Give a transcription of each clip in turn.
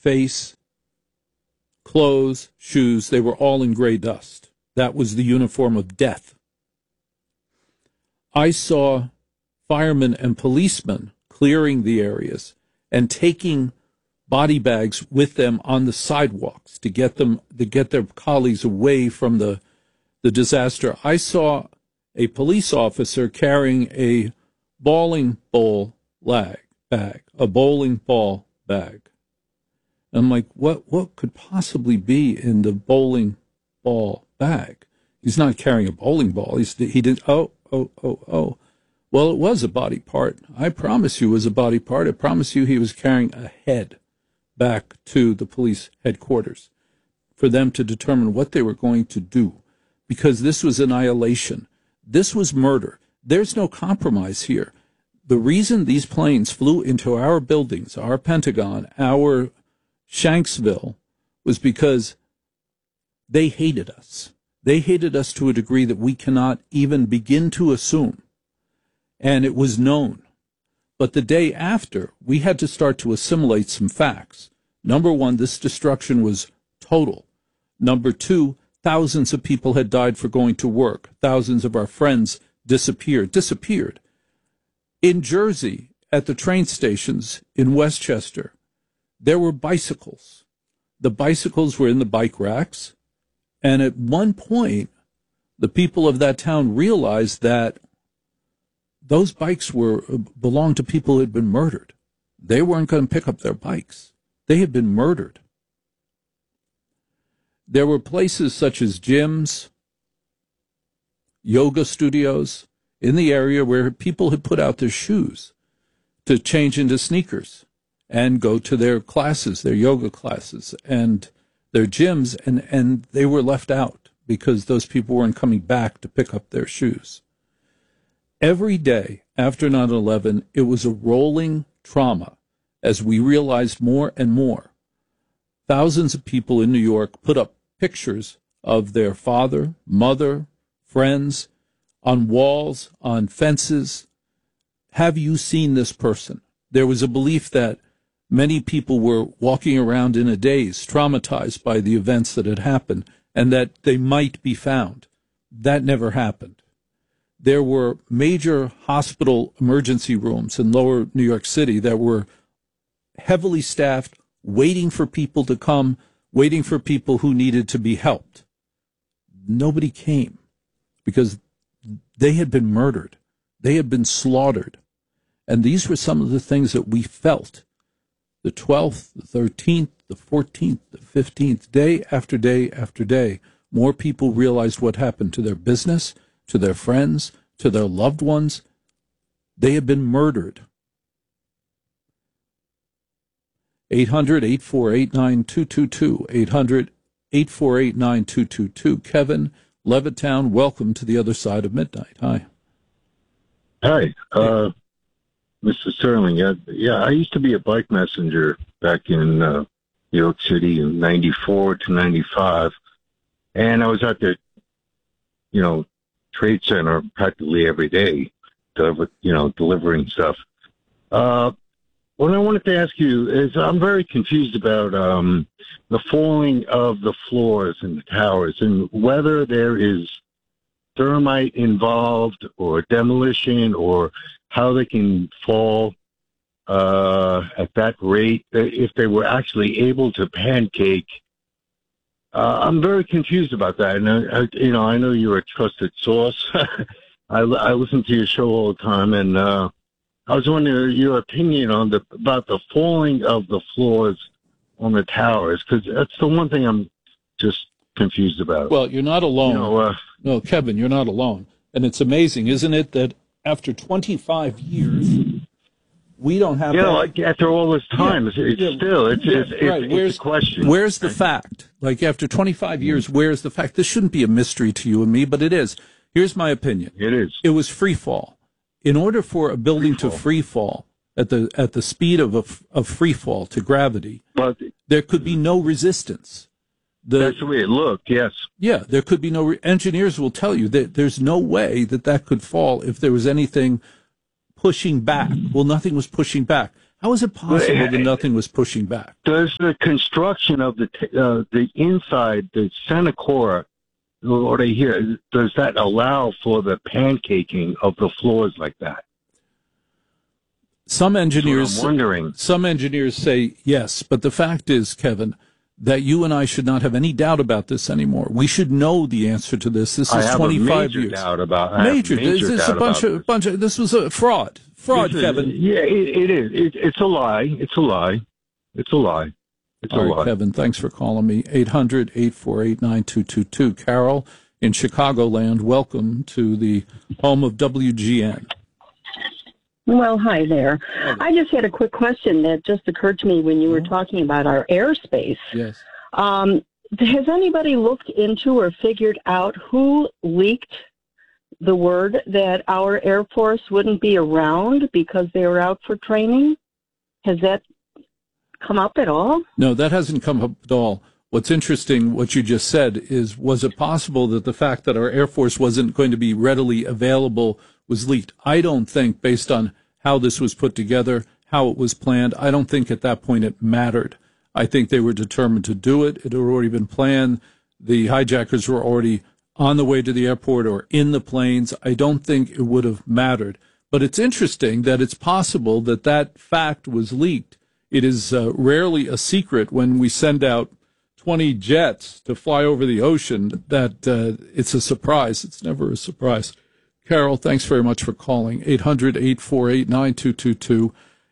face, clothes, shoes, they were all in gray dust. That was the uniform of death. I saw firemen and policemen clearing the areas and taking body bags with them on the sidewalks to get their colleagues away from the disaster. I saw a police officer carrying a bowling ball bag. I'm like, what could possibly be in the bowling ball bag? He's not carrying a bowling ball. He did. Oh. Well, it was a body part. I promise you it was a body part. I promise you he was carrying a head back to the police headquarters for them to determine what they were going to do, because this was annihilation. This was murder. There's no compromise here. The reason these planes flew into our buildings, our Pentagon, our Shanksville, was because they hated us. They hated us to a degree that we cannot even begin to assume. And it was known. But the day after, we had to start to assimilate some facts. Number one, this destruction was total. Number two, thousands of people had died for going to work. Thousands of our friends disappeared. In Jersey, at the train stations in Westchester, there were bicycles. The bicycles were in the bike racks. And at one point, the people of that town realized that those bikes belonged to people who had been murdered. They weren't going to pick up their bikes. They had been murdered. There were places such as gyms, yoga studios in the area where people had put out their shoes to change into sneakers and go to their classes, their yoga classes, and their gyms, and they were left out because those people weren't coming back to pick up their shoes. Every day after 9/11, it was a rolling trauma as we realized more and more. Thousands of people in New York put up pictures of their father, mother, friends on walls, on fences. Have you seen this person? There was a belief that many people were walking around in a daze, traumatized by the events that had happened, and that they might be found. That never happened. There were major hospital emergency rooms in lower New York City that were heavily staffed, waiting for people to come, waiting for people who needed to be helped. Nobody came because they had been murdered. They had been slaughtered. And these were some of the things that we felt. The 12th, the 13th, the 14th, the 15th, day after day after day, more people realized what happened to their business, to their friends, to their loved ones. They had been murdered. 800-848-9222, 800-848-9222. Kevin, Levittown, welcome to the other side of midnight. Hi. Hi, Mr. Sterling. Yeah, I used to be a bike messenger back in New York City in 94 to 95. And I was at the, Trade Center practically every day, delivering stuff. What I wanted to ask you is I'm very confused about the falling of the floors in the towers and whether there is thermite involved or demolition or how they can fall at that rate, if they were actually able to pancake. I'm very confused about that. And, I know you're a trusted source. I listen to your show all the time, and I was wondering your opinion on about the falling of the floors on the towers, because that's the one thing I'm just confused about. Well, you're not alone. No, Kevin, you're not alone. And it's amazing, isn't it, that after 25 years, we don't have after all this time, it's a question. Where's the fact? Like, after 25 years, where's the fact? This shouldn't be a mystery to you and me, but it is. Here's my opinion. It is. It was free fall. In order for a building to free fall at the speed of free fall to gravity, but there could be no resistance. That's the way it looked, yes. Yeah, there could be no... Engineers will tell you that there's no way that could fall if there was anything pushing back. Well, nothing was pushing back. How is it possible that nothing was pushing back? Does the construction of the inside, the center core, what I hear, does that allow for the pancaking of the floors like that? Some engineers, I'm wondering. Some engineers say yes, but the fact is, Kevin, that you and I should not have any doubt about this anymore. We should know the answer to this. This is 25 years. This was a fraud. Kevin. Yeah, it is. It's a lie. It's a lie. All right, Kevin, thanks for calling me. 800-848-9222. Carol in Chicagoland, welcome to the home of WGN. Well, hi there. I just had a quick question that just occurred to me when you were talking about our airspace. Yes. Has anybody looked into or figured out who leaked the word that our Air Force wouldn't be around because they were out for training? Has that come up at all? No, that hasn't come up at all. What's interesting, what you just said, is was it possible that the fact that our Air Force wasn't going to be readily available was leaked? I don't think, based on how this was put together, how it was planned, I don't think at that point it mattered. I think they were determined to do it. It had already been planned. The hijackers were already on the way to the airport or in the planes. I don't think it would have mattered. But it's interesting that it's possible that that fact was leaked. It is rarely a secret when we send out 20 jets to fly over the ocean that it's a surprise. It's never a surprise. Carol, thanks very much for calling. 800-848-9222.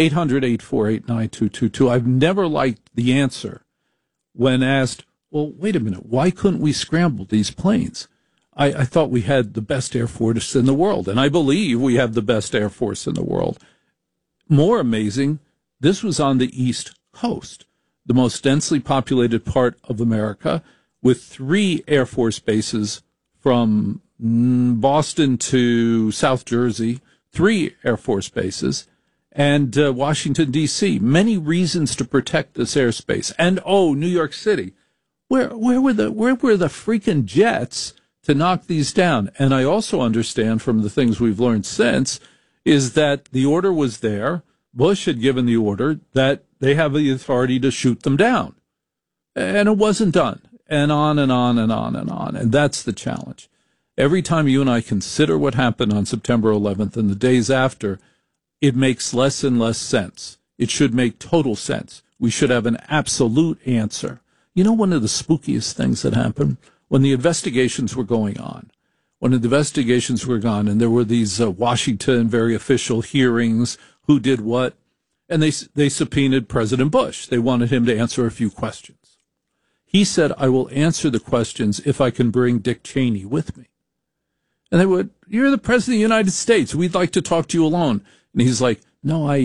800-848-9222. I've never liked the answer when asked, well, wait a minute, why couldn't we scramble these planes? I thought we had the best Air Force in the world, and I believe we have the best Air Force in the world. More amazing, this was on the East Coast, the most densely populated part of America, with 3 Air Force bases from Boston to South Jersey, 3 Air Force bases, and Washington, D.C. Many reasons to protect this airspace. And, New York City. Where were the freaking jets to knock these down? And I also understand from the things we've learned since is that the order was there. Bush had given the order that they have the authority to shoot them down. And it wasn't done. And on and on and on and on. And that's the challenge. Every time you and I consider what happened on September 11th and the days after, it makes less and less sense. It should make total sense. We should have an absolute answer. You know, one of the spookiest things that happened when the investigations were going on, and there were these Washington very official hearings, who did what, and they subpoenaed President Bush. They wanted him to answer a few questions. He said, I will answer the questions if I can bring Dick Cheney with me. And they would, you're the President of the United States. We'd like to talk to you alone. And he's like, no, I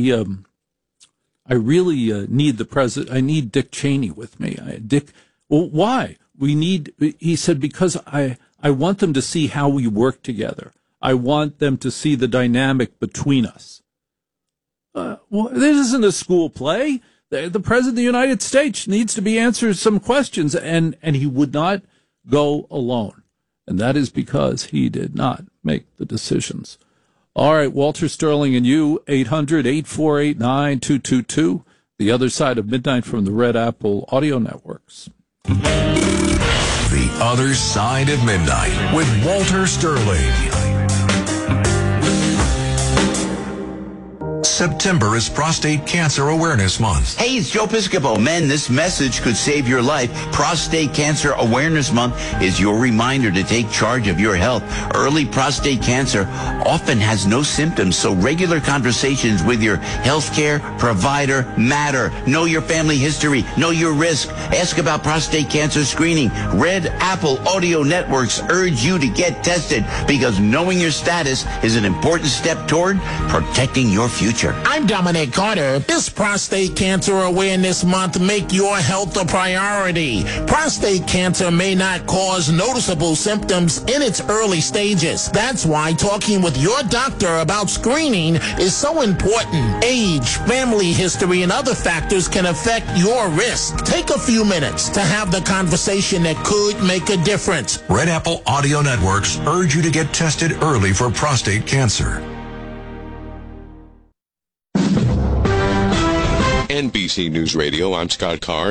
really need the president. I need Dick Cheney with me. Well, why? He said, because I want them to see how we work together. I want them to see the dynamic between us. Well, this isn't a school play. The President of the United States needs to be answered some questions, and he would not go alone. And that is because he did not make the decisions. All right, Walter Sterling and you, 800-848-9222, the other side of midnight from the Red Apple Audio Networks. The Other Side of Midnight with Walter Sterling. September is Prostate Cancer Awareness Month. Hey, it's Joe Piscopo. Men, this message could save your life. Prostate Cancer Awareness Month is your reminder to take charge of your health. Early prostate cancer often has no symptoms, so regular conversations with your healthcare provider matter. Know your family history. Know your risk. Ask about prostate cancer screening. Red Apple Audio Networks urge you to get tested because knowing your status is an important step toward protecting your future. I'm Dominic Carter. This Prostate Cancer Awareness Month, make your health a priority. Prostate cancer may not cause noticeable symptoms in its early stages. That's why talking with your doctor about screening is so important. Age, family history, and other factors can affect your risk. Take a few minutes to have the conversation that could make a difference. Red Apple Audio Networks urge you to get tested early for prostate cancer. NBC News Radio, I'm Scott Carr.